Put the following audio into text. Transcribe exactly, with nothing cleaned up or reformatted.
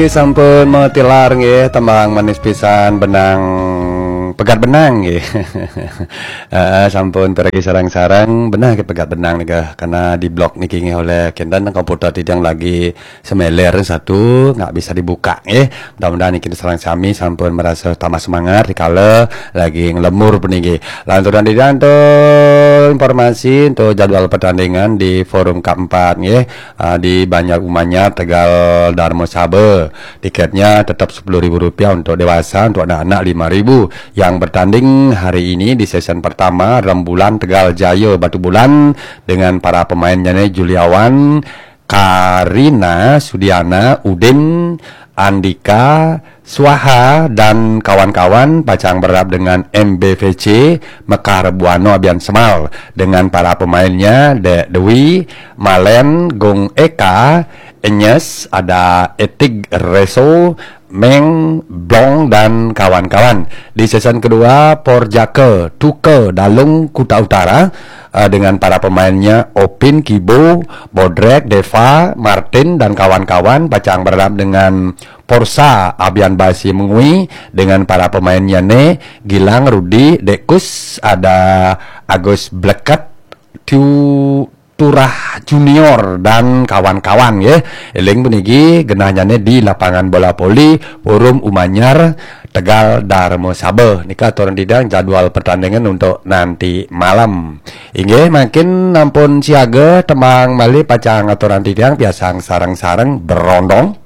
Sampun mau tilar nggih tembang manis pisan benang pegat benang nggih. Heeh, sampun pergi sarang-sarang benah ke pegat benang nih karena di blok niki nggih oleh kendan komputer tidang lagi semeler satu nggak bisa dibuka nggih. Mudah-mudahan niki sarang sami sampun merasa tambah semangat dikala lagi ngelemur puniki. Lanturan tidang tuh informasi untuk jadwal pertandingan di forum keempat nggih uh, di Banjar Umanyar Tegal Darmo Sabe. Tiketnya tetap sepuluh ribu rupiah untuk dewasa, untuk anak-anak lima ribu. Yang bertanding hari ini di season pertama Rembulan Tegal Jaya Batu Bulan dengan para pemainnya Juliawan, Karina, Sudiana, Udin, Andika, Swaha dan kawan-kawan pacang berap dengan M B V C Mekar Buano Abian Semal dengan para pemainnya De Dewi, Malen, Gong Eka, Enyes, ada Etig Reso, Meng, Blong dan kawan-kawan. Di season kedua Porjake, Tuke, Dalung, Kuta Utara uh, dengan para pemainnya Opin, Kibo, Bodrek, Deva, Martin dan kawan-kawan pacang berharap dengan Porsa, Abian Basi Mengui dengan para pemainnya Ne, Gilang, Rudi, Dekus, ada Agus Blekat, Tu Turah Junior dan kawan-kawan ya. Eling puniki genahnyane di lapangan bola poli Forum Umanyar Tegal Darmo Sabe. Nika turun tidang jadwal pertandingan untuk nanti malam. Inggih makin nampun siaga temang mali pacang aturan tidang biasang sarang-sarang berondong.